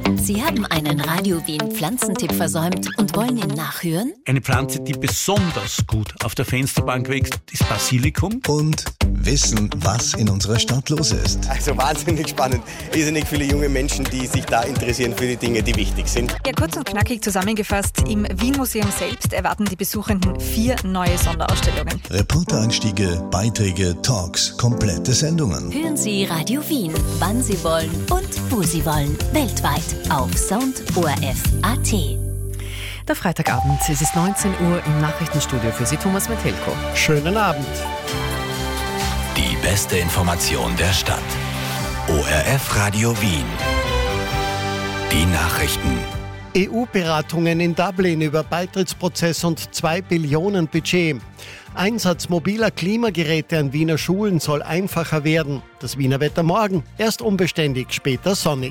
Sie haben einen Radio Wien Pflanzentipp versäumt und wollen ihn nachhören? Eine Pflanze, die besonders gut auf der Fensterbank wächst, ist Basilikum. Und wissen, was in unserer Stadt los ist. Also wahnsinnig spannend. Irrsinnig viele junge Menschen, die sich da interessieren für die Dinge, die wichtig sind. Ja, kurz und knackig zusammengefasst, im Wien-Museum selbst erwarten die Besuchenden 4 neue Sonderausstellungen. Reportereinstiege, Beiträge, Talks, komplette Sendungen. Hören Sie Radio Wien, wann Sie wollen und wo Sie wollen. Weltweit auf soundorf.at. Der Freitagabend, es ist 19 Uhr im Nachrichtenstudio für Sie, Thomas Metelko. Schönen Abend. Die beste Information der Stadt. ORF Radio Wien. Die Nachrichten. EU-Beratungen in Dublin über Beitrittsprozess und 2 Billionen Budget. Einsatz mobiler Klimageräte an Wiener Schulen soll einfacher werden. Das Wiener Wetter morgen, erst unbeständig, später sonnig.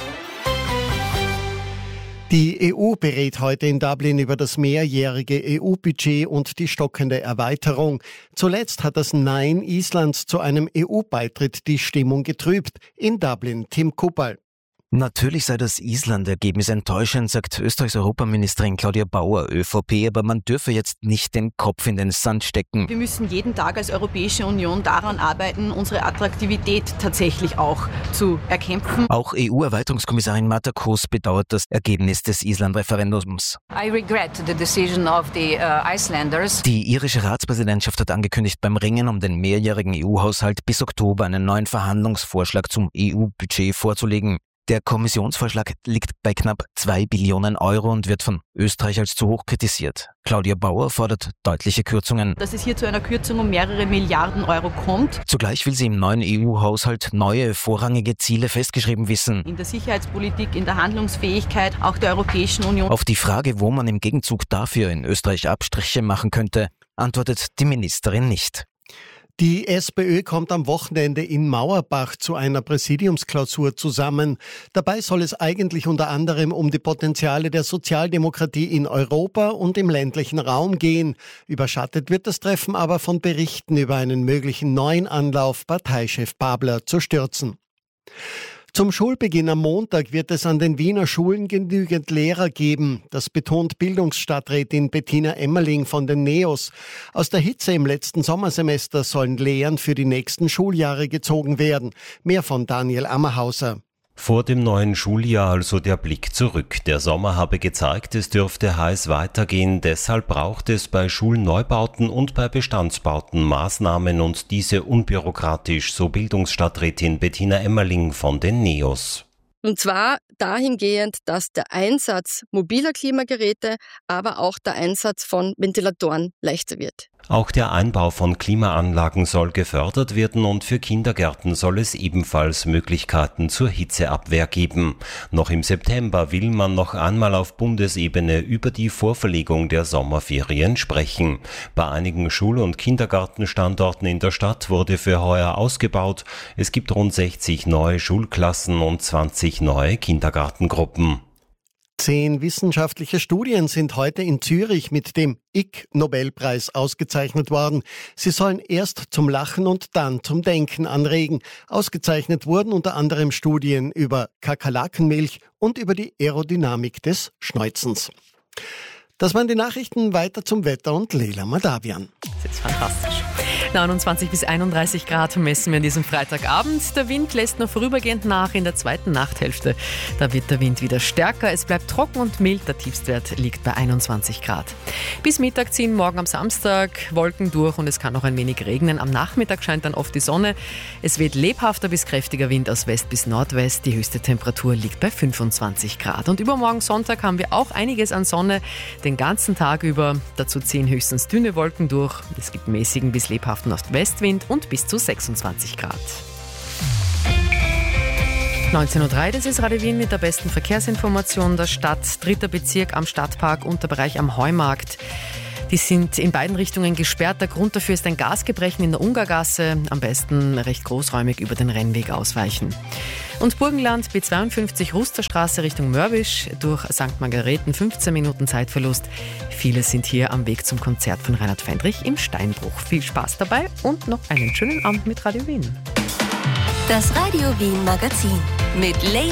Die EU berät heute in Dublin über das mehrjährige EU-Budget und die stockende Erweiterung. Zuletzt hat das Nein Islands zu einem EU-Beitritt die Stimmung getrübt. In Dublin Tim Kupperl. Natürlich sei das Island-Ergebnis enttäuschend, sagt Österreichs Europaministerin Claudia Bauer, ÖVP, aber man dürfe jetzt nicht den Kopf in den Sand stecken. Wir müssen jeden Tag als Europäische Union daran arbeiten, unsere Attraktivität tatsächlich auch zu erkämpfen. Auch EU-Erweiterungskommissarin Marta Koos bedauert das Ergebnis des Island-Referendums. I regret the decision of the Icelanders. Die irische Ratspräsidentschaft hat angekündigt, beim Ringen um den mehrjährigen EU-Haushalt bis Oktober einen neuen Verhandlungsvorschlag zum EU-Budget vorzulegen. Der Kommissionsvorschlag liegt bei knapp 2 Billionen Euro und wird von Österreich als zu hoch kritisiert. Claudia Bauer fordert deutliche Kürzungen. Dass es hier zu einer Kürzung um mehrere Milliarden Euro kommt. Zugleich will sie im neuen EU-Haushalt neue, vorrangige Ziele festgeschrieben wissen. In der Sicherheitspolitik, in der Handlungsfähigkeit auch der Europäischen Union. Auf die Frage, wo man im Gegenzug dafür in Österreich Abstriche machen könnte, antwortet die Ministerin nicht. Die SPÖ kommt am Wochenende in Mauerbach zu einer Präsidiumsklausur zusammen. Dabei soll es eigentlich unter anderem um die Potenziale der Sozialdemokratie in Europa und im ländlichen Raum gehen. Überschattet wird das Treffen aber von Berichten über einen möglichen neuen Anlauf, Parteichef Babler zu stürzen. Zum Schulbeginn am Montag wird es an den Wiener Schulen genügend Lehrer geben. Das betont Bildungsstadträtin Bettina Emmerling von den NEOS. Aus der Hitze im letzten Sommersemester sollen Lehren für die nächsten Schuljahre gezogen werden. Mehr von Daniel Ammerhauser. Vor dem neuen Schuljahr also der Blick zurück. Der Sommer habe gezeigt, es dürfte heiß weitergehen. Deshalb braucht es bei Schulneubauten und bei Bestandsbauten Maßnahmen und diese unbürokratisch, so Bildungsstadträtin Bettina Emmerling von den NEOS. Und zwar dahingehend, dass der Einsatz mobiler Klimageräte, aber auch der Einsatz von Ventilatoren leichter wird. Auch der Einbau von Klimaanlagen soll gefördert werden und für Kindergärten soll es ebenfalls Möglichkeiten zur Hitzeabwehr geben. Noch im September will man noch einmal auf Bundesebene über die Vorverlegung der Sommerferien sprechen. Bei einigen Schul- und Kindergartenstandorten in der Stadt wurde für heuer ausgebaut. Es gibt rund 60 neue Schulklassen und 20 neue Kindergartengruppen. 10 wissenschaftliche Studien sind heute in Zürich mit dem Ig-Nobelpreis ausgezeichnet worden. Sie sollen erst zum Lachen und dann zum Denken anregen. Ausgezeichnet wurden unter anderem Studien über Kakerlakenmilch und über die Aerodynamik des Schnäuzens. Das waren die Nachrichten, weiter zum Wetter und Leila Madavian. Das ist fantastisch. 29 bis 31 Grad messen wir an diesem Freitagabend. Der Wind lässt nur vorübergehend nach. In der zweiten Nachthälfte, da wird der Wind wieder stärker. Es bleibt trocken und mild. Der Tiefstwert liegt bei 21 Grad. Bis Mittag ziehen morgen am Samstag Wolken durch und es kann noch ein wenig regnen. Am Nachmittag scheint dann oft die Sonne. Es weht lebhafter bis kräftiger Wind aus West bis Nordwest. Die höchste Temperatur liegt bei 25 Grad. Und übermorgen Sonntag haben wir auch einiges an Sonne den ganzen Tag über. Dazu ziehen höchstens dünne Wolken durch. Es gibt mäßigen bis lebhaften Ostwestwind und bis zu 26 Grad. 19.03 Uhr, das ist Radio Wien mit der besten Verkehrsinformation der Stadt. 3. Bezirk am Stadtpark, Unterbereich am Heumarkt. Die sind in beiden Richtungen gesperrt. Der Grund dafür ist ein Gasgebrechen in der Ungargasse. Am besten recht großräumig über den Rennweg ausweichen. Und Burgenland, B52 Rusterstraße Richtung Mörbisch, durch St. Margareten 15 Minuten Zeitverlust. Viele sind hier am Weg zum Konzert von Reinhard Fendrich im Steinbruch. Viel Spaß dabei und noch einen schönen Abend mit Radio Wien. Das Radio Wien Magazin mit